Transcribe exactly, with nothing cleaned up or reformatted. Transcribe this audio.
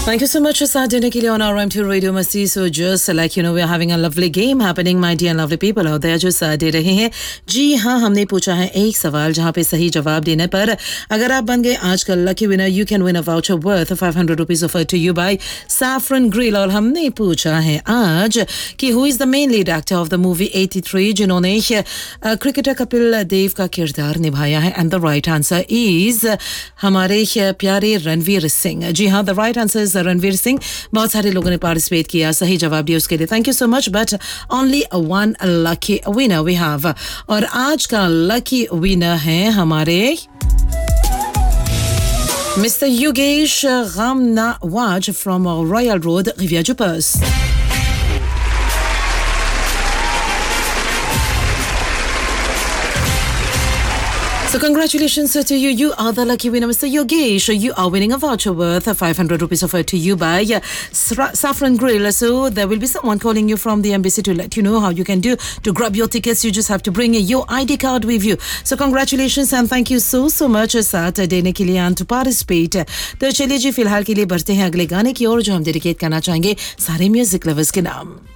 Thank you so much for साथ देने के लिए on R M two Radio Masti. So just like you know, we're having a lovely game happening, my dear and lovely people out there जो साथ दे रहे हैं. जी हाँ, हमने पूछा है एक सवाल जहाँ पे सही जवाब देने पर अगर आप बन गए आज का lucky winner, you can win a voucher worth five hundred rupees offered to you by Saffron Grill. और हमने पूछा है आज कि who is the main lead actor of the movie eighty-three जिन्होंने क्रिकेटर कपिल देव का किरदार निभाया है. And the right answer is हमारे प्यारे रणवीर सिंह. जी हाँ, the right answer is Ranveer Singh. बहुत सारे लोगों ने पार्टिसिपेट किया, सही जवाब दिया, उसके लिए thank you so much. But only one lucky winner we have. और आज का लकी विनर है हमारे mister Yogesh गामनावाज from royal road Rebia जुपर्स. So congratulations to you. You are the lucky winner, Mister Yogesh. You are winning a voucher worth five hundred rupees offered to you by Saffron Grill. So there will be someone calling you from the embassy to let you know how you can do to grab your tickets. You just have to bring your I D card with you. So congratulations and thank you so so much साथ देने के लिए and to participate. तो चलिए जी, फिलहाल के लिए बढ़ते हैं अगले गाने की ओर जो हम डेडिकेट करना चाहेंगे सारे म्यूजिक लवर्स के नाम.